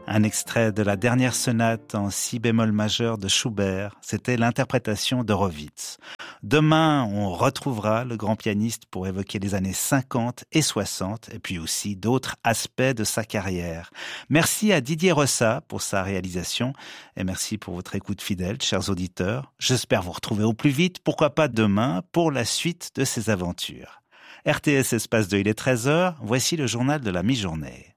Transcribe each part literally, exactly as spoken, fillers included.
Un extrait de la dernière sonate en si bémol majeur de Schubert, c'était l'interprétation d'Horowitz. Demain, on retrouvera le grand pianiste pour évoquer les années cinquante et soixante, et puis aussi d'autres aspects de sa carrière. Merci à Didier Rossa pour sa réalisation, et merci pour votre écoute fidèle, chers auditeurs. J'espère vous retrouver au plus vite, pourquoi pas demain, pour la suite de ces aventures. R T S Espace deux, il est treize heures, voici le journal de la mi-journée.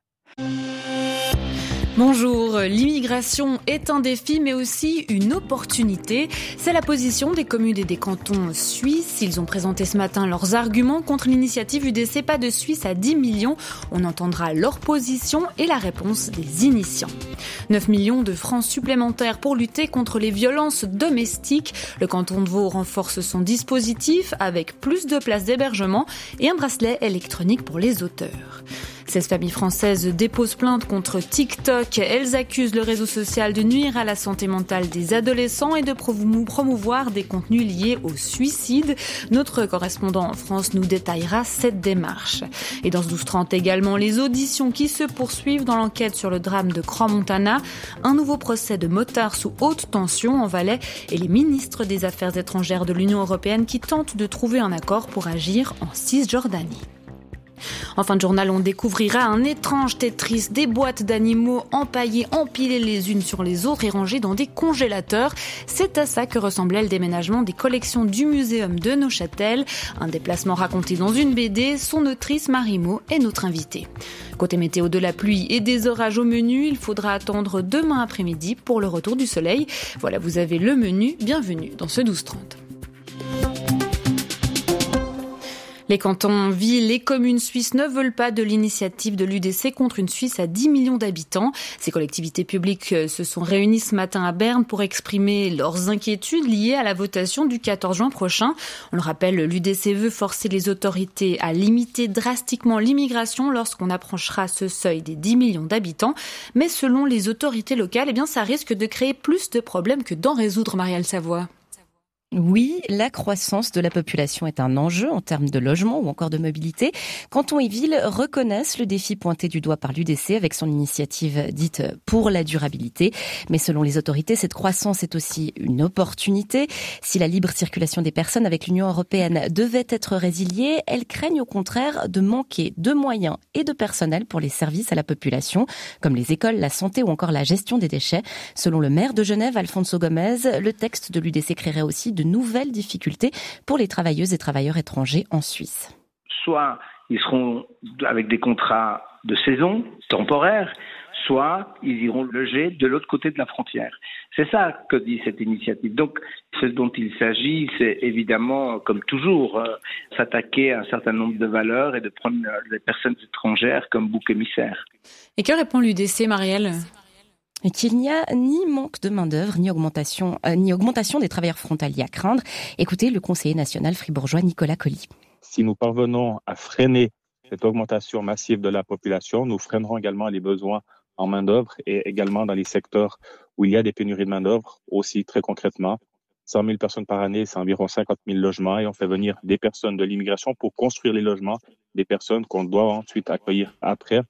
Bonjour, l'immigration est un défi mais aussi une opportunité. C'est la position des communes et des cantons suisses. Ils ont présenté ce matin leurs arguments contre l'initiative U D C Pas de Suisse à dix millions. On entendra leur position et la réponse des initiants. neuf millions de francs supplémentaires pour lutter contre les violences domestiques. Le canton de Vaud renforce son dispositif avec plus de places d'hébergement et un bracelet électronique pour les auteurs. seize familles françaises déposent plainte contre TikTok. Elles accusent le réseau social de nuire à la santé mentale des adolescents et de promouvoir des contenus liés au suicide. Notre correspondant en France nous détaillera cette démarche. Et dans ce douze trente également, les auditions qui se poursuivent dans l'enquête sur le drame de Crans-Montana. Un nouveau procès de motard sous haute tension en Valais et les ministres des Affaires étrangères de l'Union européenne qui tentent de trouver un accord pour agir en Cisjordanie. En fin de journal, on découvrira un étrange Tetris, des boîtes d'animaux empaillées, empilées les unes sur les autres et rangées dans des congélateurs. C'est à ça que ressemblait le déménagement des collections du Muséum de Neuchâtel. Un déplacement raconté dans une B D. Son autrice Marimo est notre invitée. Côté météo, de la pluie et des orages au menu, il faudra attendre demain après-midi pour le retour du soleil. Voilà, vous avez le menu. Bienvenue dans ce douze trente. Les cantons, villes et communes suisses ne veulent pas de l'initiative de l'U D C contre une Suisse à dix millions d'habitants. Ces collectivités publiques se sont réunies ce matin à Berne pour exprimer leurs inquiétudes liées à la votation du quatorze juin prochain. On le rappelle, l'U D C veut forcer les autorités à limiter drastiquement l'immigration lorsqu'on approchera ce seuil des dix millions d'habitants. Mais selon les autorités locales, eh bien, ça risque de créer plus de problèmes que d'en résoudre, Marielle Savoie. Oui, la croissance de la population est un enjeu en termes de logement ou encore de mobilité. Cantons et villes reconnaissent le défi pointé du doigt par l'U D C avec son initiative dite pour la durabilité. Mais selon les autorités, cette croissance est aussi une opportunité. Si la libre circulation des personnes avec l'Union européenne devait être résiliée, elles craignent au contraire de manquer de moyens et de personnel pour les services à la population, comme les écoles, la santé ou encore la gestion des déchets. Selon le maire de Genève, Alfonso Gomez, le texte de l'U D C créerait aussi de nouvelles difficultés pour les travailleuses et travailleurs étrangers en Suisse. Soit ils seront avec des contrats de saison, temporaires, soit ils iront loger de l'autre côté de la frontière. C'est ça que dit cette initiative. Donc, ce dont il s'agit, c'est évidemment, comme toujours, euh, s'attaquer à un certain nombre de valeurs et de prendre les personnes étrangères comme bouc émissaire. Et que répond l'U D C, Marielle ? Et qu'il n'y a ni manque de main-d'œuvre, ni augmentation, euh, ni augmentation des travailleurs frontaliers à craindre. Écoutez le conseiller national fribourgeois Nicolas Colli. Si nous parvenons à freiner cette augmentation massive de la population, nous freinerons également les besoins en main-d'œuvre et également dans les secteurs où il y a des pénuries de main-d'œuvre. Aussi, très concrètement, cent mille personnes par année, c'est environ cinquante mille logements et on fait venir des personnes de l'immigration pour construire les logements, des personnes qu'on doit ensuite accueillir après.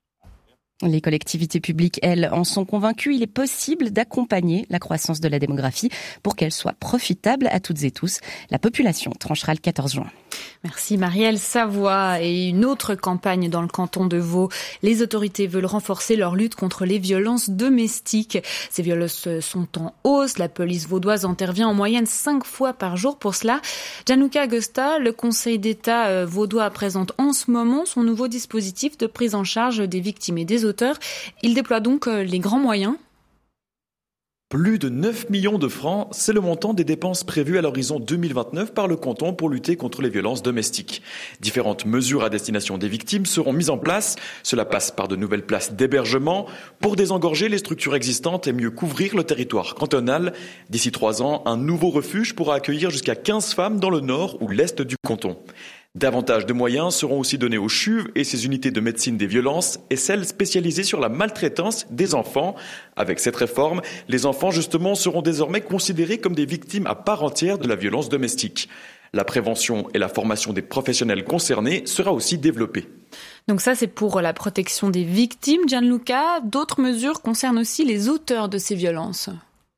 Les collectivités publiques, elles, en sont convaincues. Il est possible d'accompagner la croissance de la démographie pour qu'elle soit profitable à toutes et tous. La population tranchera le quatorze juin. Merci Marielle Savoie. Et une autre campagne dans le canton de Vaud. Les autorités veulent renforcer leur lutte contre les violences domestiques. Ces violences sont en hausse. La police vaudoise intervient en moyenne cinq fois par jour pour cela. Gianluca Agosta, le Conseil d'État vaudois présente en ce moment son nouveau dispositif de prise en charge des victimes et des auteurs. Il déploie donc les grands moyens. Plus de neuf millions de francs, c'est le montant des dépenses prévues à l'horizon deux mille vingt-neuf par le canton pour lutter contre les violences domestiques. Différentes mesures à destination des victimes seront mises en place. Cela passe par de nouvelles places d'hébergement pour désengorger les structures existantes et mieux couvrir le territoire cantonal. D'ici trois ans, un nouveau refuge pourra accueillir jusqu'à quinze femmes dans le nord ou l'est du canton. Davantage de moyens seront aussi donnés aux C H U V et ses unités de médecine des violences et celles spécialisées sur la maltraitance des enfants. Avec cette réforme, les enfants justement seront désormais considérés comme des victimes à part entière de la violence domestique. La prévention et la formation des professionnels concernés sera aussi développée. Donc ça, c'est pour la protection des victimes, Gianluca. D'autres mesures concernent aussi les auteurs de ces violences.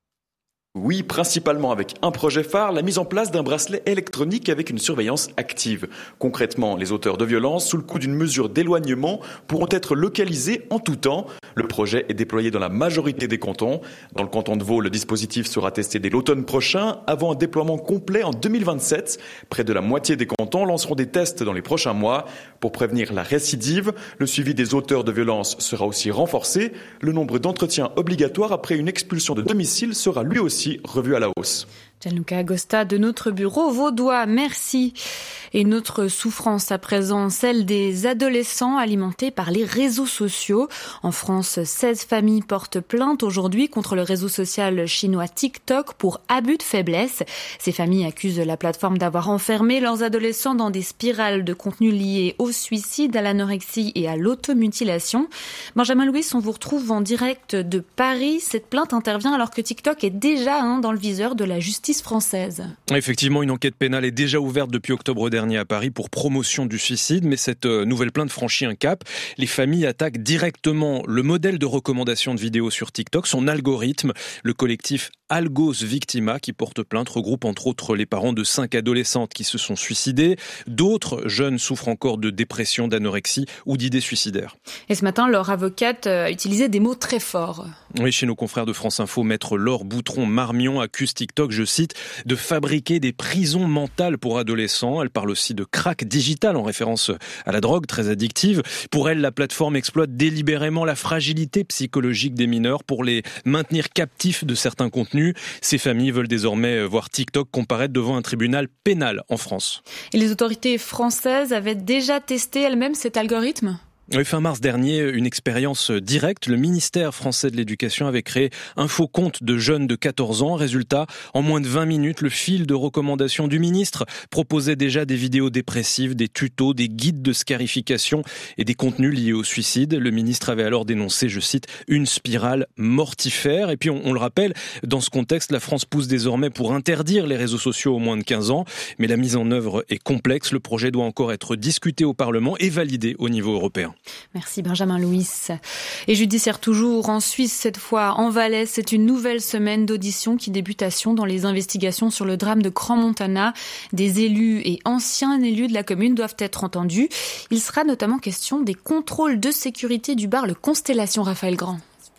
Oui, principalement avec un projet phare, la mise en place d'un bracelet électronique avec une surveillance active. Concrètement, les auteurs de violences, sous le coup d'une mesure d'éloignement, pourront être localisés en tout temps. Le projet est déployé dans la majorité des cantons. Dans le canton de Vaud, le dispositif sera testé dès l'automne prochain, avant un déploiement complet en deux mille vingt-sept. Près de la moitié des cantons lanceront des tests dans les prochains mois. Pour prévenir la récidive, le suivi des auteurs de violences sera aussi renforcé. Le nombre d'entretiens obligatoires après une expulsion de domicile sera lui aussi revu à la hausse. Gianluca Agosta de notre bureau vaudois, merci. Et notre souffrance à présent, celle des adolescents alimentés par les réseaux sociaux. En France, seize familles portent plainte aujourd'hui contre le réseau social chinois TikTok pour abus de faiblesse. Ces familles accusent la plateforme d'avoir enfermé leurs adolescents dans des spirales de contenu liés au suicide, à l'anorexie et à l'automutilation. Benjamin Louis, on vous retrouve en direct de Paris. Cette plainte intervient alors que TikTok est déjà hein, dans le viseur de la justice française. Effectivement, une enquête pénale est déjà ouverte depuis octobre dernier à Paris pour promotion du suicide, mais cette nouvelle plainte franchit un cap. Les familles attaquent directement le modèle de recommandation de vidéos sur TikTok, son algorithme. Le collectif Algos Victima, qui porte plainte, regroupe entre autres les parents de cinq adolescentes qui se sont suicidées. D'autres jeunes souffrent encore de dépression, d'anorexie ou d'idées suicidaires. Et ce matin, leur avocate a utilisé des mots très forts. Oui, chez nos confrères de France Info, maître Laure Boutron-Marmion accuse TikTok, je cite, de fabriquer des prisons mentales pour adolescents. Elle parle aussi de crack digital en référence à la drogue très addictive. Pour elle, la plateforme exploite délibérément la fragilité psychologique des mineurs pour les maintenir captifs de certains contenus. Ces familles veulent désormais voir TikTok comparaître devant un tribunal pénal en France. Et les autorités françaises avaient déjà testé elles-mêmes cet algorithme ? Oui, fin mars dernier, une expérience directe. Le ministère français de l'Éducation avait créé un faux compte de jeunes de quatorze ans. Résultat, en moins de vingt minutes, le fil de recommandation du ministre proposait déjà des vidéos dépressives, des tutos, des guides de scarification et des contenus liés au suicide. Le ministre avait alors dénoncé, je cite, une spirale mortifère. Et puis, on, on le rappelle, dans ce contexte, la France pousse désormais pour interdire les réseaux sociaux aux moins de quinze ans. Mais la mise en œuvre est complexe. Le projet doit encore être discuté au Parlement et validé au niveau européen. Merci Benjamin Louis. Et judiciaire toujours en Suisse, cette fois en Valais. C'est une nouvelle semaine d'audition qui débute à Sion dans les investigations sur le drame de Crans-Montana. Des élus et anciens élus de la commune doivent être entendus. Il sera notamment question des contrôles de sécurité du bar Le Constellation. Raphaël Grand.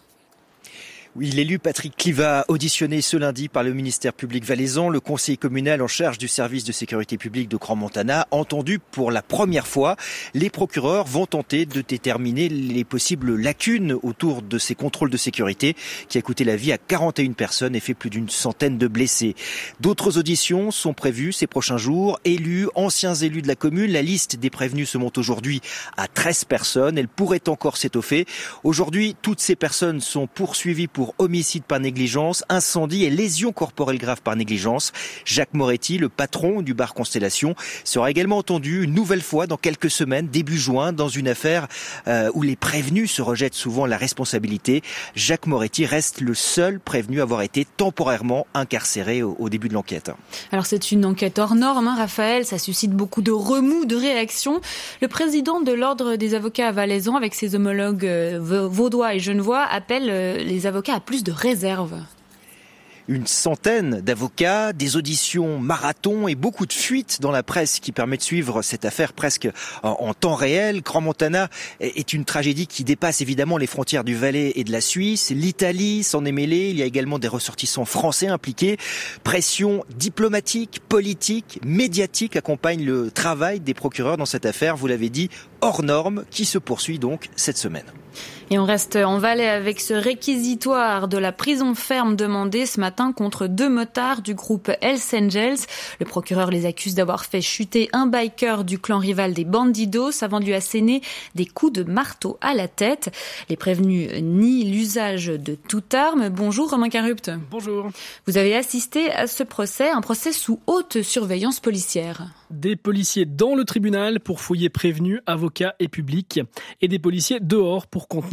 Oui, l'élu Patrick Clivat, auditionné ce lundi par le ministère public valaisan, le conseil communal en charge du service de sécurité publique de Crans-Montana, entendu pour la première fois. Les procureurs vont tenter de déterminer les possibles lacunes autour de ces contrôles de sécurité qui a coûté la vie à quarante et une personnes et fait plus d'une centaine de blessés. D'autres auditions sont prévues ces prochains jours. Élus, anciens élus de la commune, la liste des prévenus se monte aujourd'hui à treize personnes. Elle pourrait encore s'étoffer. Aujourd'hui, toutes ces personnes sont poursuivies pour pour homicide par négligence, incendie et lésions corporelles graves par négligence. Jacques Moretti, le patron du bar Constellation, sera également entendu une nouvelle fois dans quelques semaines, début juin, dans une affaire euh, où les prévenus se rejettent souvent la responsabilité. Jacques Moretti reste le seul prévenu à avoir été temporairement incarcéré au, au début de l'enquête. Alors c'est une enquête hors norme, hein, Raphaël, ça suscite beaucoup de remous, de réactions. Le président de l'Ordre des avocats valaisans, avec ses homologues euh, vaudois et genevois, appelle euh, les avocats à plus de réserve. Une centaine d'avocats, des auditions marathon et beaucoup de fuites dans la presse qui permet de suivre cette affaire presque en, en temps réel. Crans-Montana est une tragédie qui dépasse évidemment les frontières du Valais et de la Suisse. L'Italie s'en est mêlée. Il y a également des ressortissants français impliqués. Pression diplomatique, politique, médiatique accompagne le travail des procureurs dans cette affaire, vous l'avez dit, hors norme, qui se poursuit donc cette semaine. Et on reste en Valais avec ce réquisitoire de la prison ferme demandée ce matin contre deux motards du groupe Hells Angels. Le procureur les accuse d'avoir fait chuter un biker du clan rival des Bandidos avant de lui asséner des coups de marteau à la tête. Les prévenus nient l'usage de toute arme. Bonjour Romain Carupt. Bonjour. Vous avez assisté à ce procès, un procès sous haute surveillance policière. Des policiers dans le tribunal pour fouiller prévenus, avocats et publics, et des policiers dehors pour contenir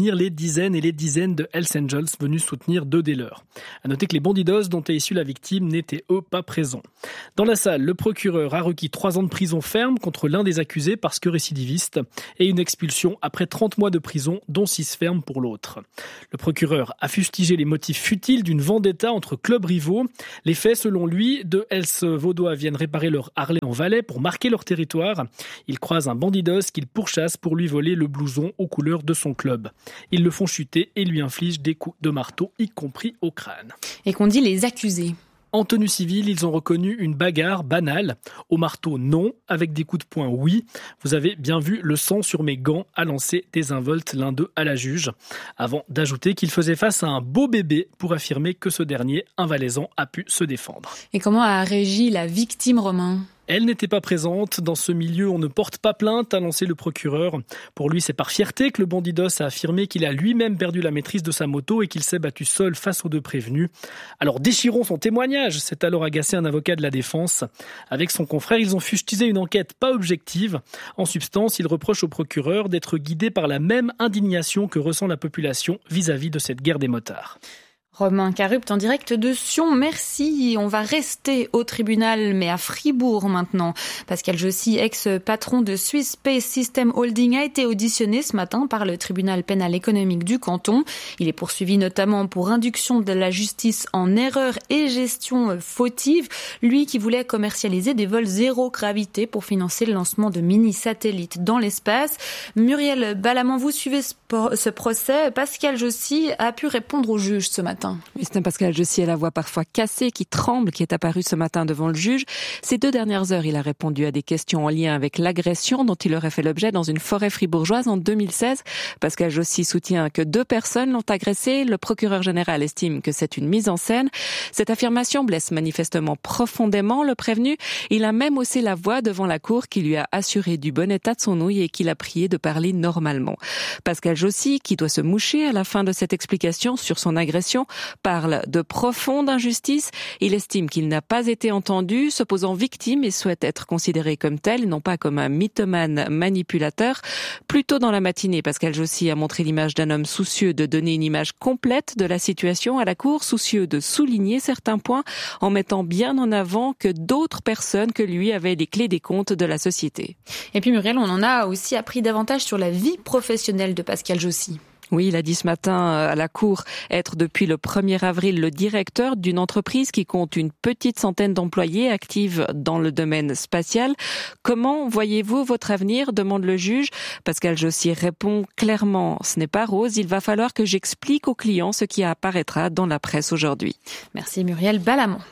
soutenir les dizaines et les dizaines de Hells Angels venus soutenir deux des leurs. À noter que les bandidos dont est issue la victime n'étaient eux pas présents. Dans la salle, le procureur a requis trois ans de prison ferme contre l'un des accusés parce que récidiviste et une expulsion après trente mois de prison, dont six fermes pour l'autre. Le procureur a fustigé les motifs futiles d'une vendetta entre clubs rivaux. Les faits, selon lui, deux Hells vaudois viennent réparer leur Harley en Valais pour marquer leur territoire. Ils croisent un bandidos qu'ils pourchassent pour lui voler le blouson aux couleurs de son club. Ils le font chuter et lui infligent des coups de marteau, y compris au crâne. Et qu'on dit les accusés. En tenue civile, ils ont reconnu une bagarre banale. Au marteau, non. Avec des coups de poing, oui. Vous avez bien vu le sang sur mes gants, a lancé désinvolte l'un d'eux à la juge. Avant d'ajouter qu'il faisait face à un beau bébé pour affirmer que ce dernier, un Valaisan, a pu se défendre. Et comment a réagi la victime, Romain ? Elle n'était pas présente. Dans ce milieu, on ne porte pas plainte, a lancé le procureur. Pour lui, c'est par fierté que le bandidos a affirmé qu'il a lui-même perdu la maîtrise de sa moto et qu'il s'est battu seul face aux deux prévenus. Alors déchirons son témoignage, s'est alors agacé un avocat de la défense. Avec son confrère, ils ont fustilisé une enquête pas objective. En substance, il reproche au procureur d'être guidé par la même indignation que ressent la population vis-à-vis de cette guerre des motards. Romain Carupt en direct de Sion, merci. On va rester au tribunal, mais à Fribourg maintenant. Pascal Jossy, ex-patron de Swiss Space System Holding, a été auditionné ce matin par le tribunal pénal économique du canton. Il est poursuivi notamment pour induction de la justice en erreur et gestion fautive. Lui qui voulait commercialiser des vols zéro gravité pour financer le lancement de mini-satellites dans l'espace. Muriel Balamant, vous suivez ce procès. Pascal Jossy a pu répondre au juge ce matin. Oui, c'est un Pascal Jossy à la voix parfois cassée, qui tremble, qui est apparu ce matin devant le juge. Ces deux dernières heures, il a répondu à des questions en lien avec l'agression dont il aurait fait l'objet dans une forêt fribourgeoise en deux mille seize. Pascal Jossy soutient que deux personnes l'ont agressé. Le procureur général estime que c'est une mise en scène. Cette affirmation blesse manifestement profondément le prévenu. Il a même haussé la voix devant la cour qui lui a assuré du bon état de son ouïe et qu'il a prié de parler normalement. Pascal Jossy, qui doit se moucher à la fin de cette explication sur son agression, parle de profonde injustice. Il estime qu'il n'a pas été entendu, se posant victime et souhaite être considéré comme tel, non pas comme un mythomane manipulateur. Plus tôt dans la matinée, Pascal Jossy a montré l'image d'un homme soucieux de donner une image complète de la situation à la cour, soucieux de souligner certains points en mettant bien en avant que d'autres personnes que lui avaient les clés des comptes de la société. Et puis Muriel, on en a aussi appris davantage sur la vie professionnelle de Pascal Jossy. Oui, il a dit ce matin à la cour être depuis le premier avril le directeur d'une entreprise qui compte une petite centaine d'employés actifs dans le domaine spatial. Comment voyez-vous votre avenir ? Demande le juge. Pascal Jossy répond clairement, ce n'est pas rose, il va falloir que j'explique aux clients ce qui apparaîtra dans la presse aujourd'hui. Merci Muriel Balamant.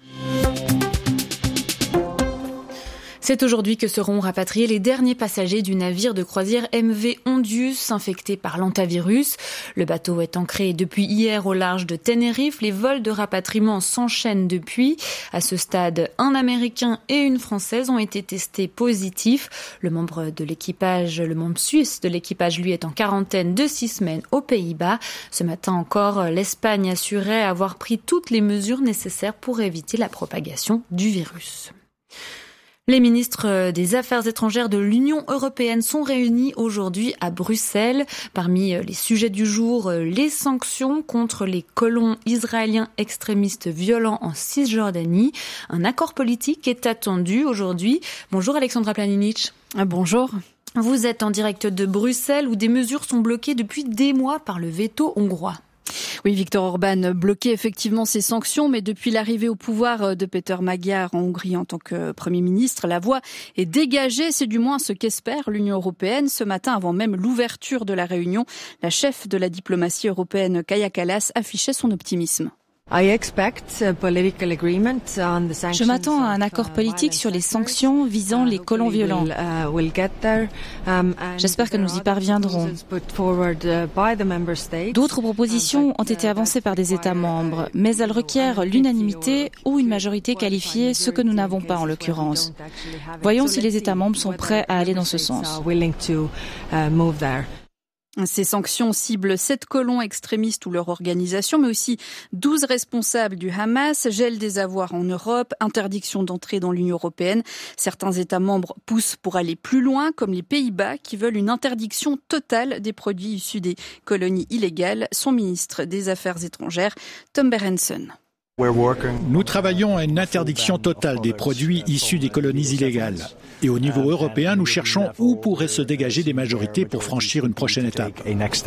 C'est aujourd'hui que seront rapatriés les derniers passagers du navire de croisière M V Ondius infecté par l'hantavirus. Le bateau est ancré depuis hier au large de Tenerife. Les vols de rapatriement s'enchaînent depuis. À ce stade, un Américain et une Française ont été testés positifs. Le membre de l'équipage, le membre suisse de l'équipage, lui, est en quarantaine de six semaines aux Pays-Bas. Ce matin encore, l'Espagne assurait avoir pris toutes les mesures nécessaires pour éviter la propagation du virus. Les ministres des Affaires étrangères de l'Union européenne sont réunis aujourd'hui à Bruxelles. Parmi les sujets du jour, les sanctions contre les colons israéliens extrémistes violents en Cisjordanie. Un accord politique est attendu aujourd'hui. Bonjour Alexandra Planinic. Bonjour. Vous êtes en direct de Bruxelles où des mesures sont bloquées depuis des mois par le veto hongrois. Oui, Viktor Orban bloquait effectivement ces sanctions, mais depuis l'arrivée au pouvoir de Péter Magyar en Hongrie en tant que Premier ministre, la voie est dégagée. C'est du moins ce qu'espère l'Union européenne. Ce matin, avant même l'ouverture de la réunion, la chef de la diplomatie européenne, Kaja Kallas, affichait son optimisme. Je m'attends à un accord politique sur les sanctions visant les colons violents. J'espère que nous y parviendrons. D'autres propositions ont été avancées par des États membres, mais elles requièrent l'unanimité ou une majorité qualifiée, ce que nous n'avons pas en l'occurrence. Voyons si les États membres sont prêts à aller dans ce sens. Ces sanctions ciblent sept colons extrémistes ou leur organisation, mais aussi douze responsables du Hamas, gel des avoirs en Europe, interdiction d'entrée dans l'Union européenne. Certains États membres poussent pour aller plus loin, comme les Pays-Bas, qui veulent une interdiction totale des produits issus des colonies illégales. Son ministre des Affaires étrangères, Tom Berenson. Nous travaillons à une interdiction totale des produits issus des colonies illégales. Et au niveau européen, nous cherchons où pourraient se dégager des majorités pour franchir une prochaine étape.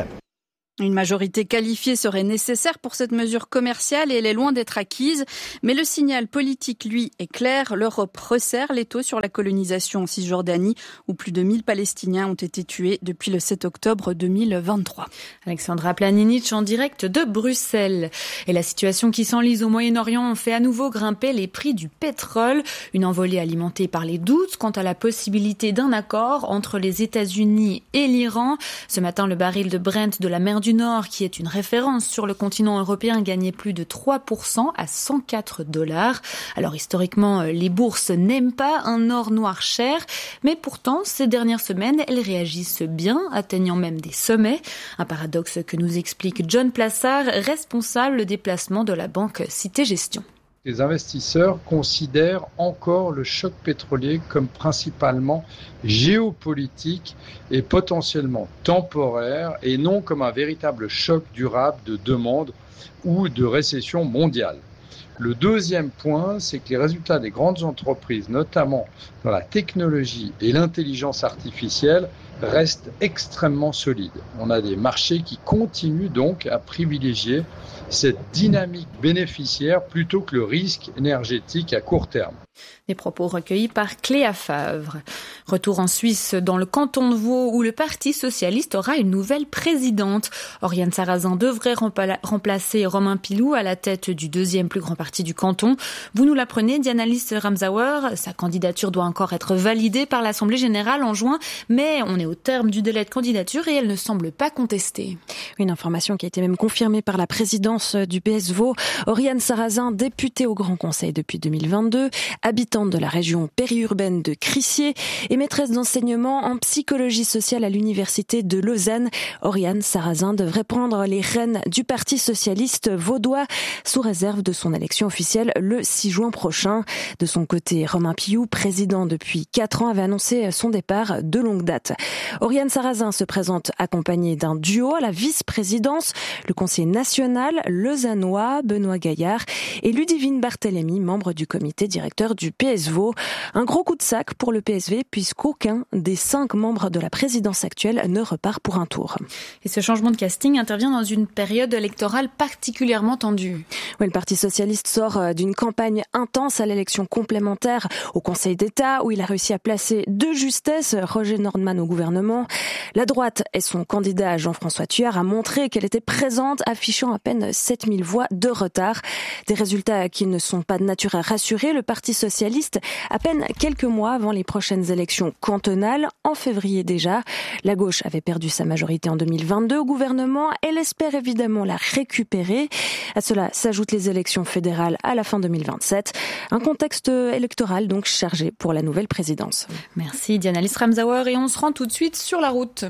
Une majorité qualifiée serait nécessaire pour cette mesure commerciale et elle est loin d'être acquise. Mais le signal politique, lui, est clair. L'Europe resserre l'étau sur la colonisation en Cisjordanie, où plus de mille Palestiniens ont été tués depuis le sept octobre deux mille vingt-trois. Alexandra Planinic en direct de Bruxelles. Et la situation qui s'enlise au Moyen-Orient fait à nouveau grimper les prix du pétrole. Une envolée alimentée par les doutes quant à la possibilité d'un accord entre les États-Unis et l'Iran. Ce matin, le baril de Brent de la mer du Nord, qui est une référence sur le continent européen, gagnait plus de trois pour cent à cent quatre dollars. Alors historiquement, les bourses n'aiment pas un or noir cher, mais pourtant, ces dernières semaines, elles réagissent bien, atteignant même des sommets. Un paradoxe que nous explique John Plassard, responsable des placements de la banque Cité Gestion. Les investisseurs considèrent encore le choc pétrolier comme principalement géopolitique et potentiellement temporaire et non comme un véritable choc durable de demande ou de récession mondiale. Le deuxième point, c'est que les résultats des grandes entreprises, notamment dans la technologie et l'intelligence artificielle, restent extrêmement solides. On a des marchés qui continuent donc à privilégier cette dynamique bénéficiaire plutôt que le risque énergétique à court terme. Des propos recueillis par Cléa Favre. Retour en Suisse, dans le canton de Vaud, où le Parti socialiste aura une nouvelle présidente. Oriane Sarrazin devrait remplacer Romain Pilou à la tête du deuxième plus grand parti du canton. Vous nous l'apprenez, Diana-Lys Ramsauer. Sa candidature doit encore être validée par l'Assemblée générale en juin, mais on est au terme du délai de candidature et elle ne semble pas contestée. Une information qui a été même confirmée par la présidence du P S Vaud. Oriane Sarrazin, députée au Grand Conseil depuis deux mille vingt-deux, habitante de la région périurbaine de Crissier et maîtresse d'enseignement en psychologie sociale à l'université de Lausanne. Oriane Sarrazin devrait prendre les rênes du Parti socialiste vaudois sous réserve de son élection officielle le six juin prochain. De son côté, Romain Pilou, président depuis quatre ans, avait annoncé son départ de longue date. Oriane Sarrazin se présente accompagnée d'un duo à la vice-présidence, le conseiller national lausannois Benoît Gaillard et Ludivine Barthélémy, membre du comité directeur du P S Vaud. Un gros coup de sac pour le P S V puisqu'aucun des cinq membres de la présidence actuelle ne repart pour un tour. Et ce changement de casting intervient dans une période électorale particulièrement tendue. Oui, le Parti socialiste sort d'une campagne intense à l'élection complémentaire au Conseil d'État où il a réussi à placer de justesse Roger Nordman au gouvernement. La droite et son candidat Jean-François Thuard a montré qu'elle était présente, affichant à peine sept mille voix de retard. Des résultats qui ne sont pas de nature à rassurer le Parti socialiste à peine quelques mois avant les prochaines élections cantonales, en février déjà. La gauche avait perdu sa majorité en deux mille vingt-deux au gouvernement. Elle espère évidemment la récupérer. À cela s'ajoutent les élections fédérales à la fin deux mille vingt-sept. Un contexte électoral donc chargé pour la nouvelle présidence. Merci Diana-Lys Ramsauer et on se rend tout de suite sur la route.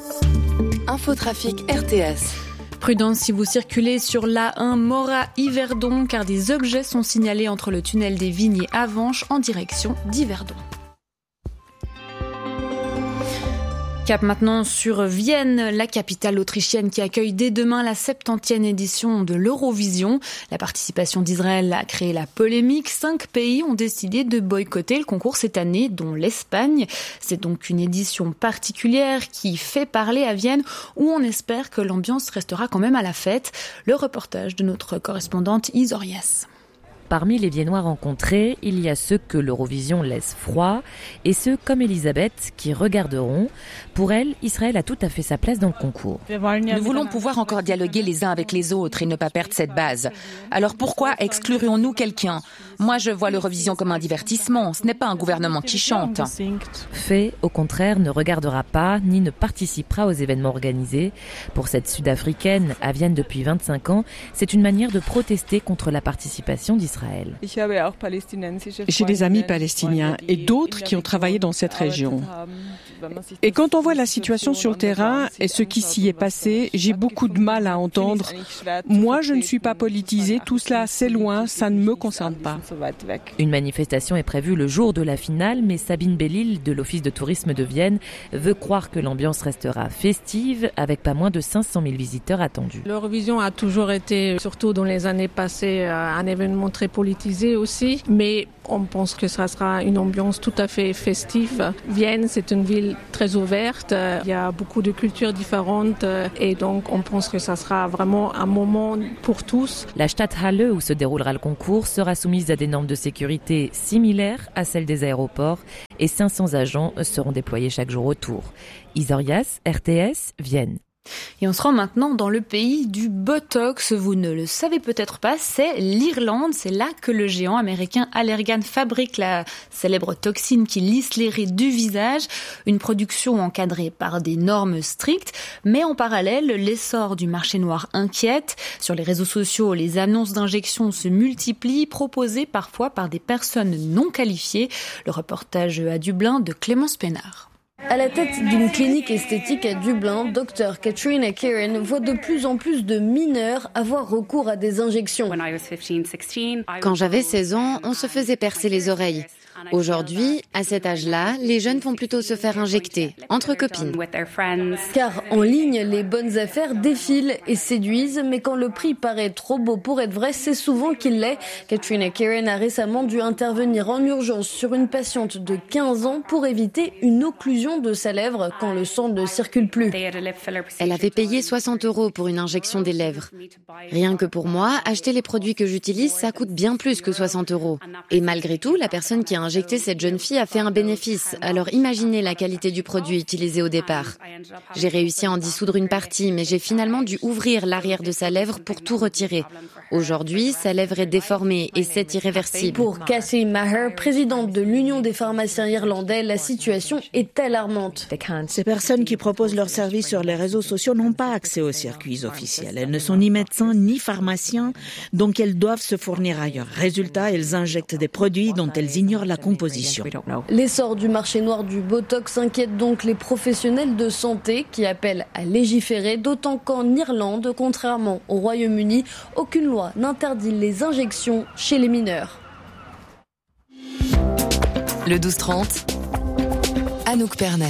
Infotrafic R T S. Prudence si vous circulez sur l'A un Morat-Yverdon car des objets sont signalés entre le tunnel des Vignes et Avenches en direction d'Yverdon. Cap maintenant sur Vienne, la capitale autrichienne qui accueille dès demain la septantième édition de l'Eurovision. La participation d'Israël a créé la polémique. Cinq pays ont décidé de boycotter le concours cette année, dont l'Espagne. C'est donc une édition particulière qui fait parler à Vienne, où on espère que l'ambiance restera quand même à la fête. Le reportage de notre correspondante Isorias. Parmi les Viennois rencontrés, il y a ceux que l'Eurovision laisse froid et ceux comme Elisabeth qui regarderont. Pour elle, Israël a tout à fait sa place dans le concours. Nous voulons pouvoir encore dialoguer les uns avec les autres et ne pas perdre cette base. Alors pourquoi exclurions-nous quelqu'un ? Moi, je vois l'Eurovision comme un divertissement. Ce n'est pas un gouvernement qui chante. Faye, au contraire, ne regardera pas ni ne participera aux événements organisés. Pour cette Sud-Africaine, à Vienne depuis vingt-cinq ans, c'est une manière de protester contre la participation d'Israël. J'ai des amis palestiniens et d'autres qui ont travaillé dans cette région. Et quand on voit la situation sur le terrain et ce qui s'y est passé, j'ai beaucoup de mal à entendre. Moi, je ne suis pas politisée, tout cela c'est loin, ça ne me concerne pas. Une manifestation est prévue le jour de la finale, mais Sabine Bellil de l'Office de tourisme de Vienne veut croire que l'ambiance restera festive avec pas moins de cinq cent mille visiteurs attendus. L'Eurovision a toujours été, surtout dans les années passées, un événement très politisé aussi, mais on pense que ça sera une ambiance tout à fait festive. Vienne, c'est une ville très ouverte, il y a beaucoup de cultures différentes et donc on pense que ça sera vraiment un moment pour tous. La Stadthalle où se déroulera le concours sera soumise à des normes de sécurité similaires à celles des aéroports et cinq cents agents seront déployés chaque jour autour. Isorias, R T S, Vienne. Et on se rend maintenant dans le pays du Botox. Vous ne le savez peut-être pas, c'est l'Irlande. C'est là que le géant américain Allergan fabrique la célèbre toxine qui lisse les rides du visage. Une production encadrée par des normes strictes. Mais en parallèle, l'essor du marché noir inquiète. Sur les réseaux sociaux, les annonces d'injection se multiplient, proposées parfois par des personnes non qualifiées. Le reportage à Dublin de Clémence Pénard. À la tête d'une clinique esthétique à Dublin, Dr Katrina Kieran voit de plus en plus de mineurs avoir recours à des injections. Quand j'avais seize ans, on se faisait percer les oreilles. Aujourd'hui, à cet âge-là, les jeunes vont plutôt se faire injecter, entre copines. Car en ligne, les bonnes affaires défilent et séduisent, mais quand le prix paraît trop beau pour être vrai, c'est souvent qu'il l'est. Katrina Kieran a récemment dû intervenir en urgence sur une patiente de quinze ans pour éviter une occlusion de sa lèvre quand le sang ne circule plus. Elle avait payé soixante euros pour une injection des lèvres. Rien que pour moi, acheter les produits que j'utilise, ça coûte bien plus que soixante euros. Et malgré tout, la personne qui a injecté cette jeune fille a fait un bénéfice. Alors imaginez la qualité du produit utilisé au départ. J'ai réussi à en dissoudre une partie, mais j'ai finalement dû ouvrir l'arrière de sa lèvre pour tout retirer. Aujourd'hui, sa lèvre est déformée et c'est irréversible. Pour Cassie Maher, présidente de l'Union des pharmaciens irlandais, la situation est alarmante. Ces personnes qui proposent leurs services sur les réseaux sociaux n'ont pas accès aux circuits officiels. Elles ne sont ni médecins ni pharmaciens, donc elles doivent se fournir ailleurs. Résultat, elles injectent des produits dont elles ignorent la composition. L'essor du marché noir du Botox inquiète donc les professionnels de santé qui appellent à légiférer, d'autant qu'en Irlande, contrairement au Royaume-Uni, aucune loi n'interdit les injections chez les mineurs. Le douze trente, Anouk Pernet.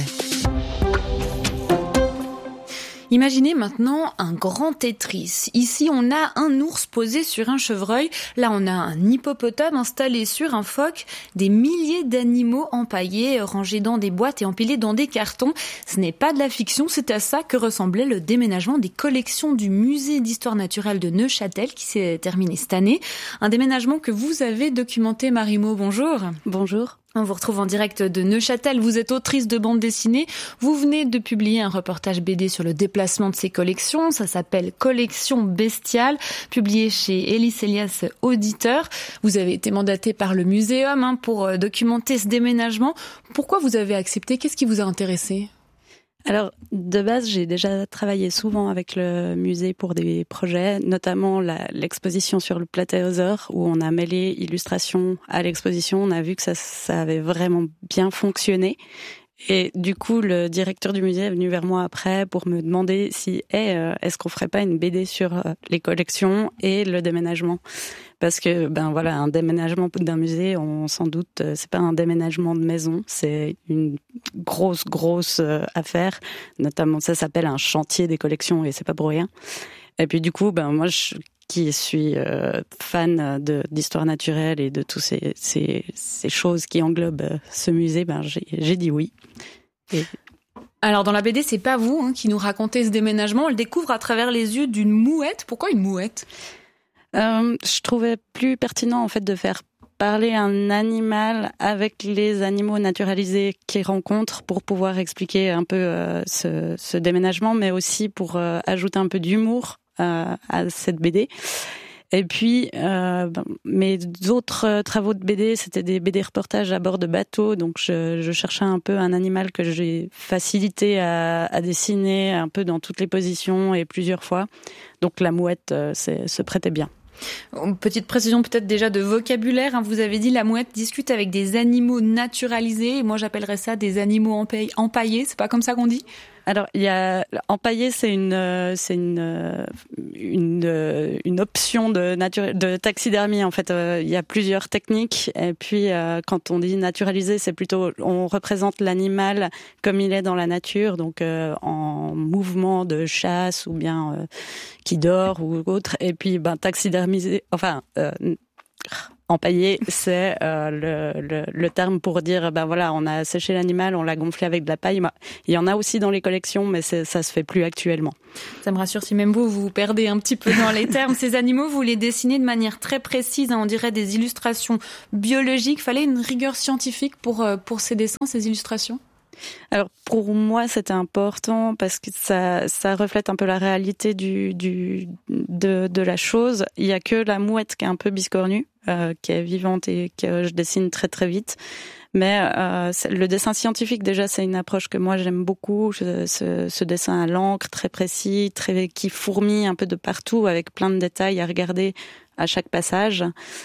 Imaginez maintenant un grand Tetris. Ici, on a un ours posé sur un chevreuil. Là, on a un hippopotame installé sur un phoque. Des milliers d'animaux empaillés, rangés dans des boîtes et empilés dans des cartons. Ce n'est pas de la fiction, c'est à ça que ressemblait le déménagement des collections du musée d'histoire naturelle de Neuchâtel qui s'est terminé cette année. Un déménagement que vous avez documenté, Marimo. Bonjour. Bonjour. On vous retrouve en direct de Neuchâtel. Vous êtes autrice de bande dessinée. Vous venez de publier un reportage B D sur le déplacement de ces collections. Ça s'appelle Collection bestiale, publié chez Elis Elias Auditeur. Vous avez été mandaté par le muséum hein, pour documenter ce déménagement. Pourquoi vous avez accepté ? Qu'est-ce qui vous a intéressé ? Alors, de base, j'ai déjà travaillé souvent avec le musée pour des projets, notamment la, l'exposition sur le Platéosauр, où on a mêlé illustration à l'exposition. On a vu que ça, ça avait vraiment bien fonctionné. Et du coup, le directeur du musée est venu vers moi après pour me demander si, hey, euh, est-ce qu'on ferait pas une B D sur euh, les collections et le déménagement ? Parce que, ben voilà, un déménagement d'un musée, on s'en doute, c'est pas un déménagement de maison, c'est une grosse, grosse euh, affaire. Notamment, ça s'appelle un chantier des collections et c'est pas pour rien. Et puis du coup, ben moi, je qui suis euh, fan de, d'histoire naturelle et de toutes ces, ces, ces choses qui englobent ce musée, ben j'ai, j'ai dit oui. Et... Alors dans la B D, c'est pas vous hein, qui nous racontez ce déménagement, on le découvre à travers les yeux d'une mouette. Pourquoi une mouette ? euh, Je trouvais plus pertinent en fait de faire parler un animal avec les animaux naturalisés qu'il rencontre pour pouvoir expliquer un peu euh, ce, ce déménagement, mais aussi pour euh, ajouter un peu d'humour à cette B D. Et puis, euh, mes autres travaux de B D, c'était des B D reportages à bord de bateaux. Donc, je, je cherchais un peu un animal que j'ai facilité à, à dessiner un peu dans toutes les positions et plusieurs fois. Donc, la mouette euh, se prêtait bien. Petite précision peut-être déjà de vocabulaire, hein. Vous avez dit la mouette discute avec des animaux naturalisés. Moi, j'appellerais ça des animaux empaillés. empaillés. C'est pas comme ça qu'on dit ? Alors, il y a empaillé, c'est une, c'est une, une, une option de nature, de taxidermie. En fait, euh, il y a plusieurs techniques. Et puis, euh, quand on dit naturalisé, c'est plutôt, on représente l'animal comme il est dans la nature, donc euh, en mouvement de chasse ou bien euh, qui dort ou autre. Et puis, ben taxidermisé, enfin. Euh, Empaillé, c'est euh, le, le, le terme pour dire, ben voilà, on a séché l'animal, on l'a gonflé avec de la paille. Il y en a aussi dans les collections, mais c'est, ça se fait plus actuellement. Ça me rassure si même vous, vous vous perdez un petit peu dans les termes. Ces animaux, vous les dessinez de manière très précise, hein, on dirait des illustrations biologiques. Fallait une rigueur scientifique pour, pour ces dessins, ces illustrations ? Alors pour moi c'était important parce que ça ça reflète un peu la réalité du du de de la chose. Il y a que la mouette qui est un peu biscornue, euh, qui est vivante et que je dessine très très vite. Mais euh, le dessin scientifique déjà c'est une approche que moi j'aime beaucoup. Je, ce, ce dessin à l'encre très précis, très qui fourmille un peu de partout avec plein de détails à regarder à chaque passage.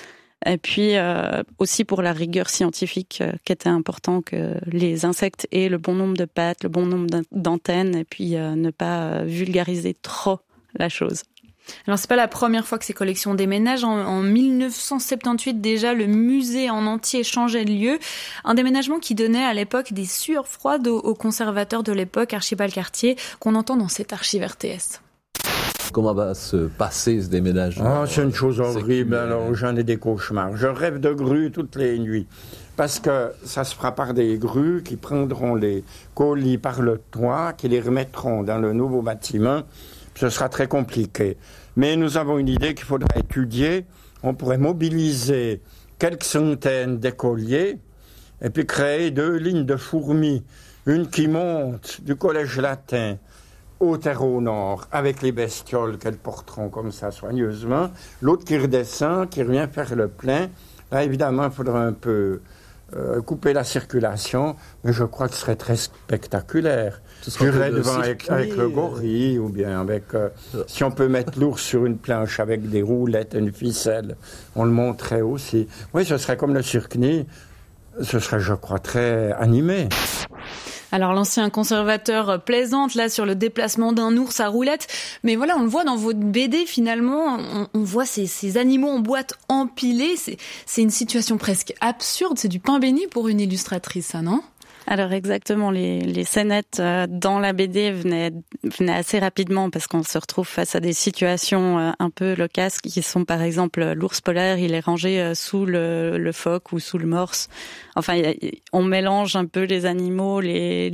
Et puis euh, aussi pour la rigueur scientifique, euh, qui était important que les insectes aient le bon nombre de pattes, le bon nombre d'antennes, et puis euh, ne pas euh, vulgariser trop la chose. Alors c'est pas la première fois que ces collections déménagent. En, en mille neuf cent soixante-dix-huit déjà, le musée en entier changeait de lieu. Un déménagement qui donnait à l'époque des sueurs froides aux, aux conservateurs de l'époque, Archibald Cartier, qu'on entend dans cet archive R T S. Comment va se passer ce déménagement ? Oh, c'est une chose horrible, alors j'en ai des cauchemars. Je rêve de grues toutes les nuits, parce que ça se fera par des grues qui prendront les colis par le toit, qui les remettront dans le nouveau bâtiment. Ce sera très compliqué. Mais nous avons une idée qu'il faudra étudier. On pourrait mobiliser quelques centaines d'écoliers et puis créer deux lignes de fourmis. Une qui monte du collège latin au terreau nord, avec les bestioles qu'elles porteront comme ça soigneusement, l'autre qui redescend, qui revient faire le plein. Là, évidemment, il faudra un peu euh, couper la circulation, mais je crois que ce serait très spectaculaire. J'irais devant avec, avec le gorille, ou bien avec... Euh, si on peut mettre l'ours sur une planche avec des roulettes et une ficelle, on le montrait aussi. Oui, ce serait comme le Cirque-Nid, ce serait, je crois, très animé. Alors l'ancien conservateur plaisante là sur le déplacement d'un ours à roulette, mais voilà, on le voit dans votre B D finalement, on, on voit ces, ces animaux en boîte empilés, c'est, c'est une situation presque absurde, c'est du pain béni pour une illustratrice, ça, non ? Alors exactement, les, les scénettes dans la B D venaient, venaient assez rapidement parce qu'on se retrouve face à des situations un peu locasses qui sont par exemple l'ours polaire, il est rangé sous le, le phoque ou sous le morse. Enfin, on mélange un peu les animaux, les,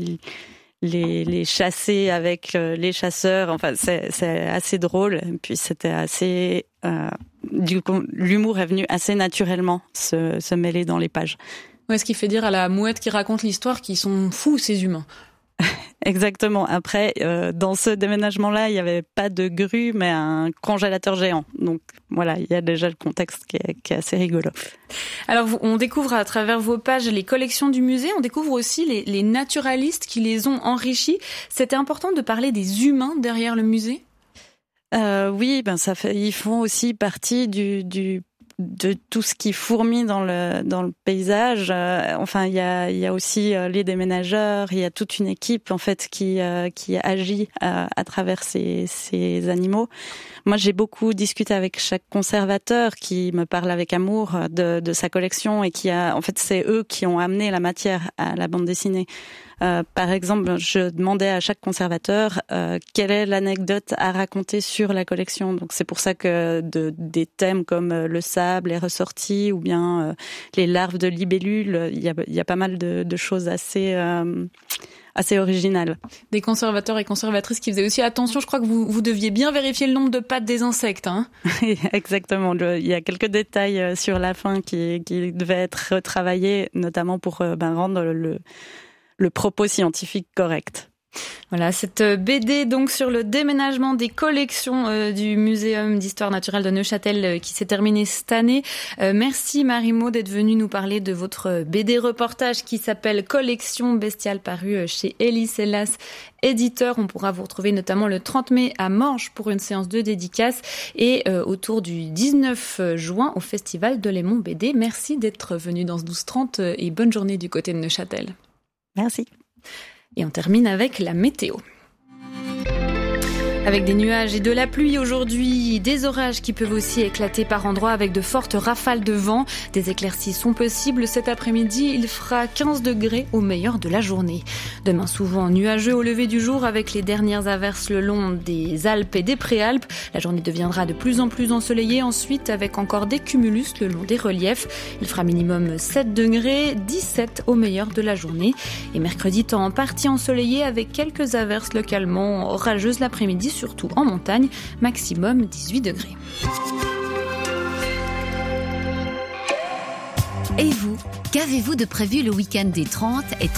les, les chassés avec les chasseurs. Enfin, c'est, c'est assez drôle. Et puis c'était assez... Euh, du coup, l'humour est venu assez naturellement se, se mêler dans les pages. Ouais, ce qui fait dire à la mouette qui raconte l'histoire qu'ils sont fous, ces humains. Exactement. Après, euh, dans ce déménagement-là, il n'y avait pas de grue, mais un congélateur géant. Donc voilà, il y a déjà le contexte qui est, qui est assez rigolo. Alors, on découvre à travers vos pages les collections du musée, on découvre aussi les, les naturalistes qui les ont enrichis. C'était important de parler des humains derrière le musée ? euh, Oui, ben ça fait, ils font aussi partie du... du de tout ce qui fourmille dans le dans le paysage. Euh, enfin, il y a il y a aussi euh, les déménageurs, il y a toute une équipe en fait qui euh, qui agit euh, à travers ces ces animaux. Moi, j'ai beaucoup discuté avec chaque conservateur qui me parle avec amour de de sa collection et qui a en fait c'est eux qui ont amené la matière à la bande dessinée. Euh, par exemple, je demandais à chaque conservateur euh, quelle est l'anecdote à raconter sur la collection. Donc c'est pour ça que de, des thèmes comme euh, le sable est ressorti ou bien euh, les larves de libellules, il y a, il y a pas mal de, de choses assez euh, assez originales. Des conservateurs et conservatrices qui faisaient aussi attention. Je crois que vous, vous deviez bien vérifier le nombre de pattes des insectes. Hein. Exactement. Le, il y a quelques détails sur la fin qui, qui devaient être retravaillés, notamment pour euh, ben, rendre le le propos scientifique correct. Voilà, cette B D donc sur le déménagement des collections euh, du Muséum d'histoire naturelle de Neuchâtel euh, qui s'est terminée cette année. Euh, merci Marie-Maud d'être venue nous parler de votre B D reportage qui s'appelle Collection bestiale, paru chez Elis Hélas éditeur. On pourra vous retrouver notamment le trente mai à Morges pour une séance de dédicace et euh, autour du dix-neuf juin au Festival de Lémont B D. Merci d'être venu dans ce douze trente et bonne journée du côté de Neuchâtel. Merci. Et on termine avec la météo. Avec des nuages et de la pluie aujourd'hui, des orages qui peuvent aussi éclater par endroits avec de fortes rafales de vent. Des éclaircies sont possibles cet après-midi. Il fera quinze degrés au meilleur de la journée. Demain, souvent nuageux au lever du jour avec les dernières averses le long des Alpes et des Préalpes. La journée deviendra de plus en plus ensoleillée ensuite avec encore des cumulus le long des reliefs. Il fera minimum sept degrés, dix-sept au meilleur de la journée. Et mercredi, temps en partie ensoleillé avec quelques averses localement orageuses l'après-midi, surtout en montagne, maximum dix-huit degrés. Et vous, qu'avez-vous de prévu le week-end des trente et trente